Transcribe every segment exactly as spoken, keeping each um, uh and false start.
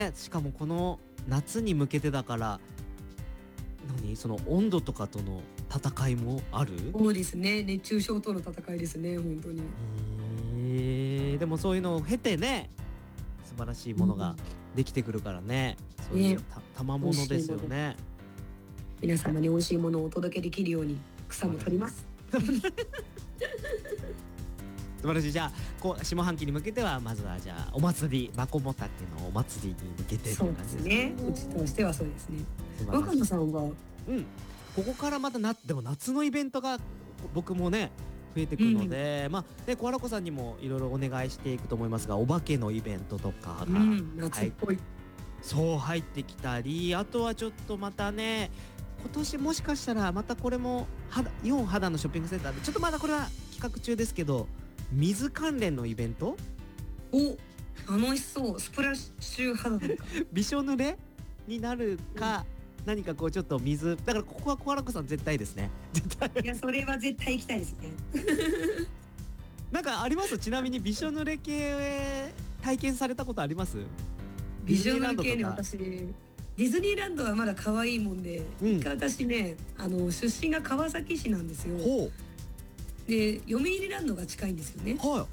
しかもこの夏に向けてだから、何その温度とかとの戦いもある？ そうですね、熱中症との戦いですね、本当に。 へえ、でもそういうのを経てね、素晴らしいものができてくるからね、そういうね、 た賜物ですよね。 皆様に美味しいものをお届けできるように草も取ります。 素晴らしい。じゃあこう下半期に向けてはまずはじゃあお祭り、マコモタケのお祭りに向けてってそうで感じですすね。 ね。 うちとしてはそうですね。 素晴ら若しい。 野さんは、 うん。ここからまたなでも夏のイベントが僕もね増えてくるので、まあね小原子さんにもいろいろお願いしていくと思いますが、お化けのイベントとかが、 うん、夏っぽい。 そう入ってきたり、あとはちょっとまたね、今年もしかしたらまたこれも肌イオン肌のショッピングセンターでちょっとまだこれは企画中ですけど、水関連のイベント、 お、楽しそう。スプラッシュ肌とか。 びしょ濡れになるか、うん、何かこうちょっと水だから、ここは小原子さん絶対ですね。絶対。 いや、それは絶対行きたいですね。 なんかあります？ちなみにびしょ濡れ系体験されたことあります？ ビジョナル系ね、私ディズニーランドはまだ可愛いもんで、うん、一回私ね、あの出身が川崎市なんですよ。で、読売ランドが近いんですよね。 はい、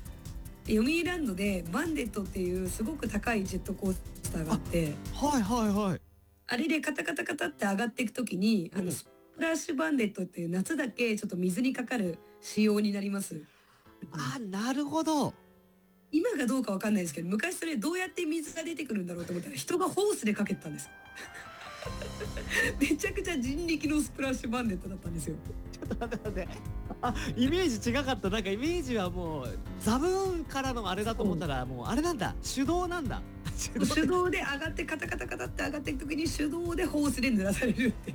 読売ランドでバンデットっていうすごく高いジェットコースターがあって、 はいはいはい、 あれでカタカタカタって上がっていくときに、うん、あのスプラッシュバンデットっていう夏だけちょっと水にかかる仕様になります。 あ、なるほど。 今がどうかわかんないですけど、昔それどうやって水が出てくるんだろうと思ったら、人がホースでかけてたんです。めちゃくちゃ人力のスプラッシュバンデットだったんですよ。 ちょっと待って待って、あ、イメージ違かった。なんかイメージはもうザブーンからのあれだと思ったら、もうあれなんだ、手動なんだ。 手動で上がってカタカタカタって上がっていく時に手動でホースで濡らされるっていう。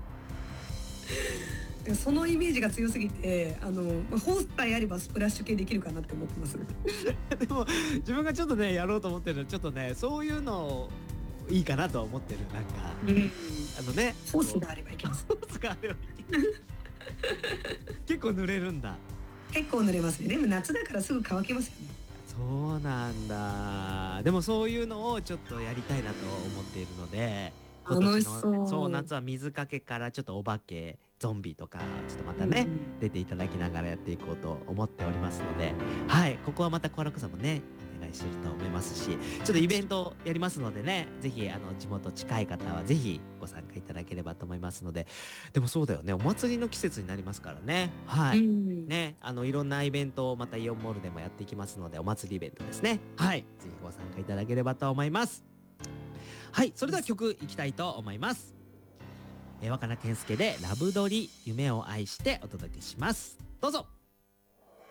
そのイメージが強すぎて、あのホースさえあればスプラッシュ系できるかなって思ってます。 でも自分がちょっとねやろうと思ってるの、ちょっとねそういうのいいかなとは思ってる。なんか、うん、あのね、 ホースがあればいけます。 ホースがあればいけます。結構濡れるんだ。 結構濡れますね。でも夏だからすぐ乾きますよね。 そうなんだ。でもそういうのをちょっとやりたいなと思っているので、今年のそう夏は水かけからちょっとお化け、ゾンビとかちょっとまたね、うん、出ていただきながらやっていこうと思っておりますので、はい、ここはまた小原子さんもねお願いすると思いますし、ちょっとイベントやりますのでね、ぜひあの地元近い方はぜひご参加いただければと思いますので。でもそうだよね、お祭りの季節になりますからね。はい、うん、ね、あのいろんなイベントをまたイオンモールでもやっていきますので、お祭りイベントですね。はい、ぜひご参加いただければと思います。はい、それでは曲いきたいと思います。えー、若菜健介でラブドリ夢を愛してお届けします。どうぞ。